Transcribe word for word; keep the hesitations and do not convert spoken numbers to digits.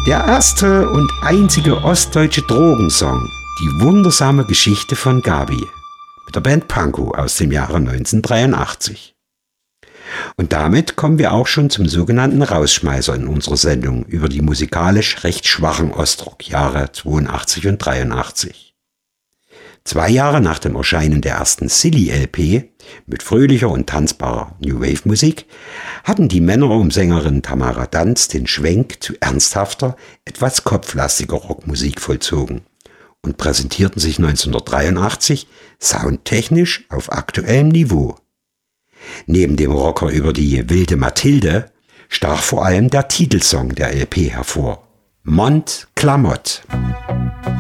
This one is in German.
Der erste und einzige ostdeutsche Drogensong, die wundersame Geschichte von Gabi, mit der Band Pankow aus dem Jahre neunzehnhundertdreiundachtzig. Und damit kommen wir auch schon zum sogenannten Rausschmeißer in unserer Sendung über die musikalisch recht schwachen Ostrock-Jahre zweiundachtzig und dreiundachtzig. Zwei Jahre nach dem Erscheinen der ersten Silly-L P mit fröhlicher und tanzbarer New Wave-Musik hatten die Männer um Sängerin Tamara Danz den Schwenk zu ernsthafter, etwas kopflastiger Rockmusik vollzogen und präsentierten sich neunzehnhundertdreiundachtzig soundtechnisch auf aktuellem Niveau. Neben dem Rocker über die wilde Mathilde stach vor allem der Titelsong der L P hervor: Mont Clamott.